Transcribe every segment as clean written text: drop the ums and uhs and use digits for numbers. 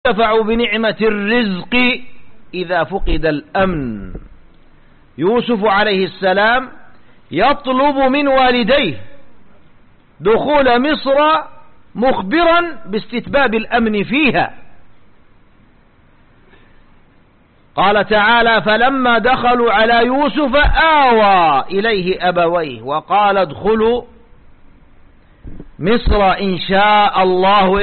ينتفع بنعمة الرزق إذا فقد الأمن. يوسف عليه السلام يطلب من والديه دخول مصر مخبرا باستتباب الأمن فيها. قال تعالى: فلما دخلوا على يوسف آوى إليه أبويه وقال ادخلوا مصر إن شاء الله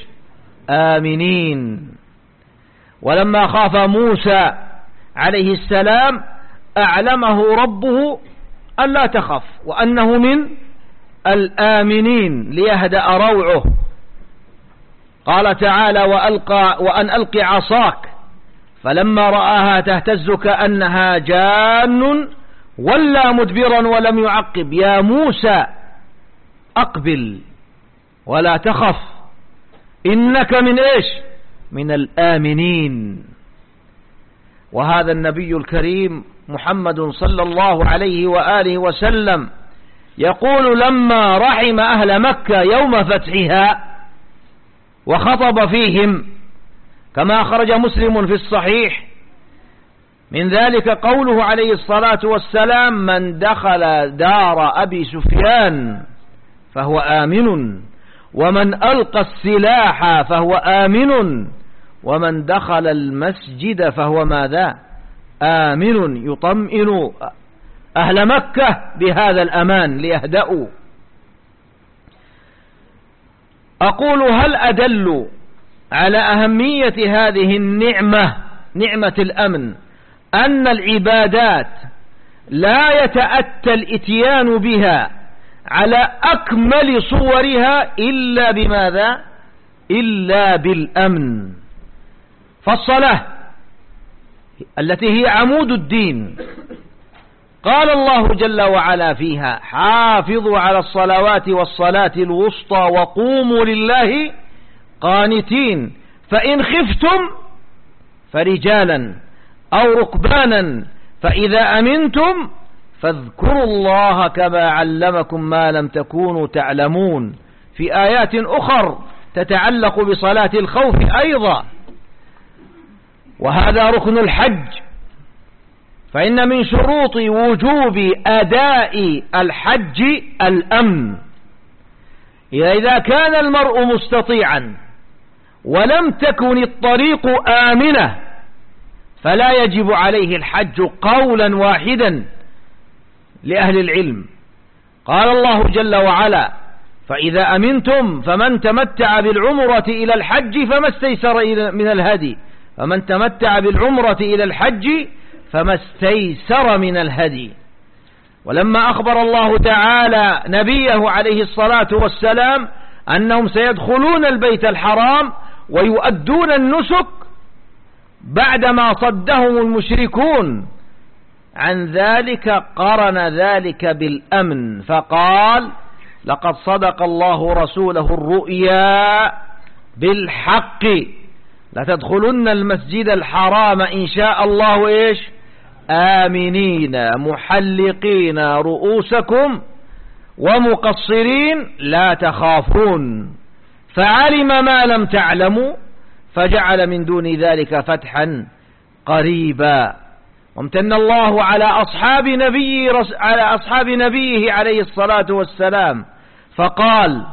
آمنين. ولما خاف موسى عليه السلام أعلمه ربه أن لا تخف وأنه من الآمنين ليهدأ روعه. قال تعالى: وأن ألق عصاك فلما رآها تهتز كأنها جان ولا مدبرا ولم يعقب يا موسى أقبل ولا تخف إنك من الآمنين. وهذا النبي الكريم محمد صلى الله عليه وآله وسلم يقول: لما رحم أهل مكة يوم فتحها وخطب فيهم، كما أخرج مسلم في الصحيح، من ذلك قوله عليه الصلاة والسلام: من دخل دار أبي سفيان فهو آمن، ومن ألقى السلاح فهو آمن، ومن دخل المسجد فهو ماذا؟ آمن. يطمئن أهل مكة بهذا الأمان ليهدأوا. أقول: هل أدل على أهمية هذه النعمة، نعمة الأمن، أن العبادات لا يتأتى الإتيان بها على أكمل صورها إلا بماذا؟ إلا بالأمن. فالصلاة التي هي عمود الدين قال الله جل وعلا فيها: حافظوا على الصلوات والصلاة الوسطى وقوموا لله قانتين فإن خفتم فرجالا أو ركبانا فإذا أمنتم فاذكروا الله كما علمكم ما لم تكونوا تعلمون. في آيات أخر تتعلق بصلاة الخوف أيضا. وهذا ركن الحج، فإن من شروط وجوب أداء الحج الأمن. إذا كان المرء مستطيعا ولم تكن الطريق آمنة فلا يجب عليه الحج قولا واحدا لأهل العلم. قال الله جل وعلا: فإذا أمنتم فمن تمتع بالعمرة إلى الحج فما استيسر من الهدي، فمن تمتع بالعمرة إلى الحج فما استيسر من الهدي. ولما أخبر الله تعالى نبيه عليه الصلاة والسلام أنهم سيدخلون البيت الحرام ويؤدون النسك بعدما صدهم المشركون عن ذلك، قرن ذلك بالأمن فقال: لقد صدق الله رسوله الرؤيا بالحق لتدخلن المسجد الحرام إن شاء الله آمنين محلقين رؤوسكم ومقصرين لا تخافون فعلم ما لم تعلموا فجعل من دون ذلك فتحا قريبا. وامتن الله على أصحاب نبيه عليه الصلاة والسلام فقال: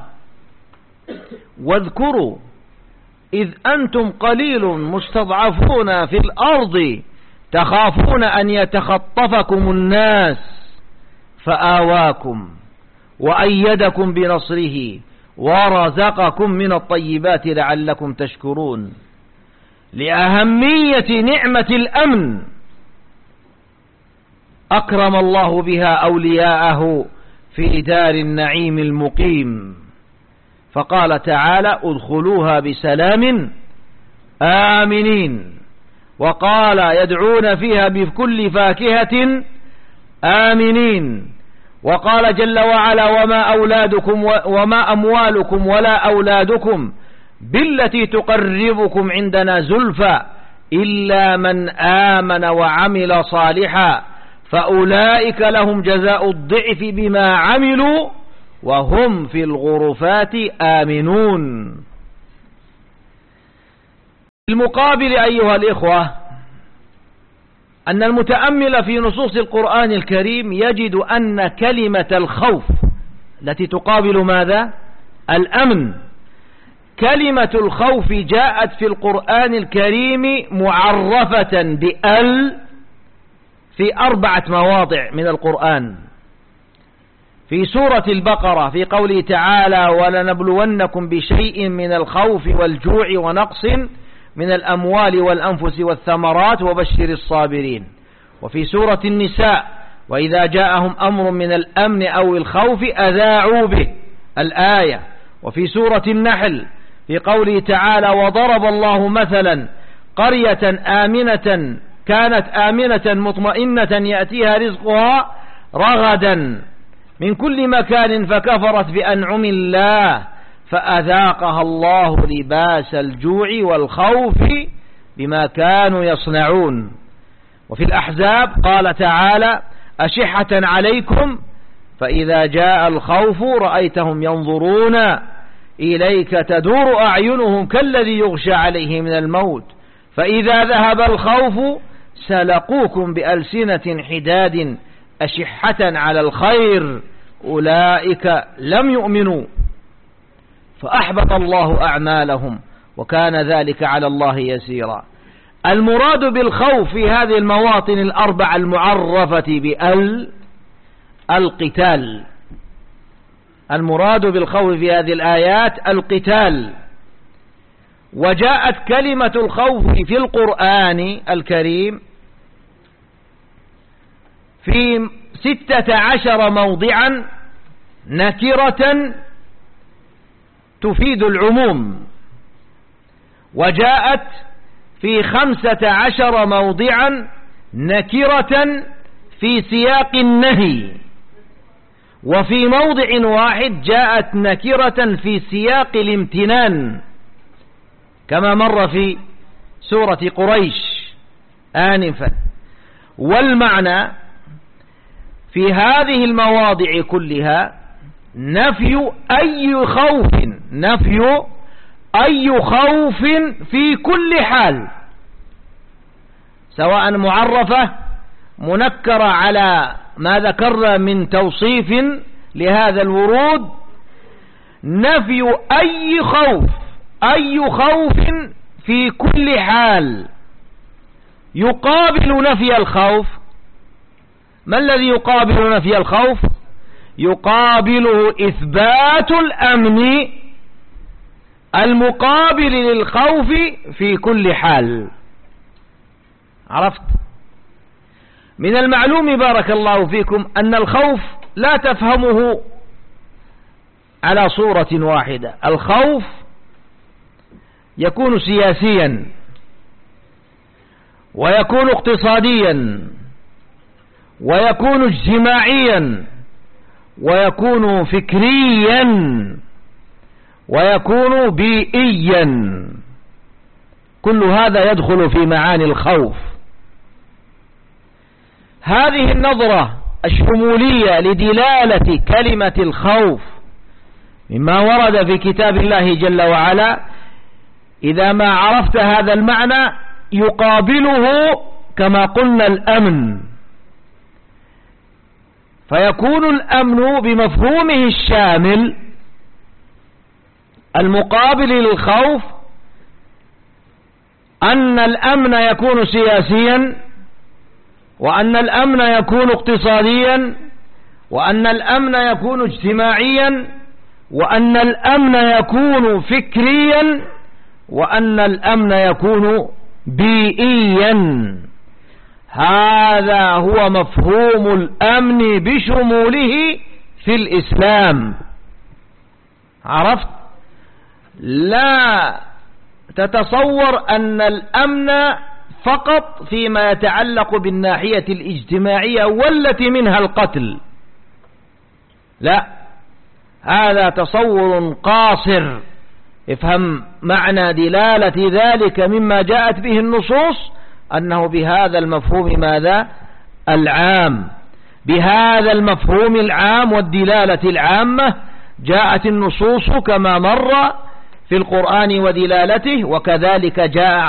واذكروا إذ أنتم قليل مستضعفون في الأرض تخافون أن يتخطفكم الناس فآواكم وأيدكم بنصره ورزقكم من الطيبات لعلكم تشكرون. لأهمية نعمة الأمن أكرم الله بها أولياءه في دار النعيم المقيم، فقال تعالى: ادخلوها بسلام آمنين. وقال: يدعون فيها بكل فاكهة آمنين. وقال جل وعلا: وما أموالكم ولا أولادكم بالتي تقربكم عندنا زلفى إلا من آمن وعمل صالحا فأولئك لهم جزاء الضعف بما عملوا وهم في الغرفات آمنون. المقابل أيها الإخوة أن المتأمل في نصوص القرآن الكريم يجد أن كلمة الخوف التي تقابل ماذا؟ الأمن. كلمة الخوف جاءت في القرآن الكريم معرفة بأل في 4 مواضع من القرآن. في سورة البقرة في قوله تعالى: ولنبلونكم بشيء من الخوف والجوع ونقص من الأموال والأنفس والثمرات وبشر الصابرين. وفي سورة النساء: وإذا جاءهم أمر من الأمن أو الخوف أذاعوا به، الآية. وفي سورة النحل في قوله تعالى: وضرب الله مثلا قرية آمنة كانت آمنة مطمئنة يأتيها رزقها رغدا من كل مكان فكفرت بأنعم الله فأذاقها الله لباس الجوع والخوف بما كانوا يصنعون. وفي الأحزاب قال تعالى: أشحة عليكم فإذا جاء الخوف رأيتهم ينظرون إليك تدور أعينهم كالذي يغشى عليه من الموت فإذا ذهب الخوف سلقوكم بألسنة حداد أشحة على الخير أولئك لم يؤمنوا فأحبط الله أعمالهم وكان ذلك على الله يسيرا. المراد بالخوف في هذه المواطن 4 المعرفة بأل القتال. المراد بالخوف في هذه الآيات القتال. وجاءت كلمة الخوف في القرآن الكريم في 16 موضعا نكرة تفيد العموم، وجاءت في 15 موضعا نكرة في سياق النهي، وفي موضع واحد جاءت نكرة في سياق الامتنان كما مر في سورة قريش آنفا. والمعنى في هذه المواضع كلها نفي أي خوف في كل حال، سواء معرفة منكرة على ما ذكرنا من توصيف لهذا الورود. نفي أي خوف في كل حال يقابل نفي الخوف. ما الذي يقابل نفي الخوف؟ يقابله إثبات الأمن المقابل للخوف في كل حال. عرفت؟ من المعلوم بارك الله فيكم أن الخوف لا تفهمه على صورة واحدة. الخوف يكون سياسيا ويكون اقتصاديا ويكون اجتماعيا ويكون فكريا ويكون بيئيا. كل هذا يدخل في معاني الخوف. هذه النظرة الشمولية لدلالة كلمة الخوف مما ورد في كتاب الله جل وعلا، إذا ما عرفت هذا المعنى يقابله كما قلنا الأمن، فيكون الأمن بمفهومه الشامل المقابل للخوف أن الأمن يكون سياسيا، وأن الأمن يكون اقتصاديا، وأن الأمن يكون اجتماعيا، وأن الأمن يكون فكريا، وأن الأمن يكون بيئيا. هذا هو مفهوم الأمن بشموله في الإسلام. عرفت؟ لا تتصور أن الأمن فقط فيما يتعلق بالناحية الاجتماعية والتي منها القتل، لا، هذا تصور قاصر. افهم معنى دلالة ذلك مما جاءت به النصوص أنه بهذا المفهوم ماذا؟ العام. بهذا المفهوم العام والدلالة العامة جاءت النصوص كما مر في القرآن ودلالته، وكذلك جاء